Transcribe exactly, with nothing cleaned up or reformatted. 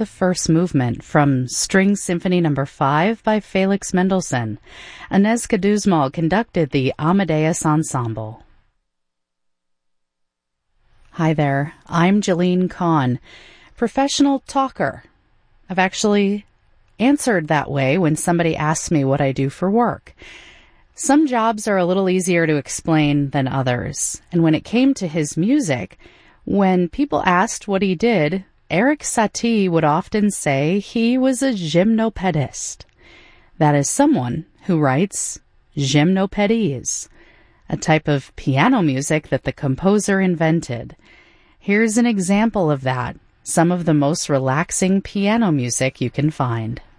the first movement from String Symphony Number five by Felix Mendelssohn. Inez Kaduzmal conducted the Amadeus Ensemble. Hi there, I'm Jalene Kahn, professional talker. I've actually answered that way when somebody asks me what I do for work. Some jobs are a little easier to explain than others, and when it came to his music, when people asked what he did, Erik Satie would often say he was a gymnopedist. That is someone who writes gymnopédies, a type of piano music that the composer invented. Here's an example of that, some of the most relaxing piano music you can find.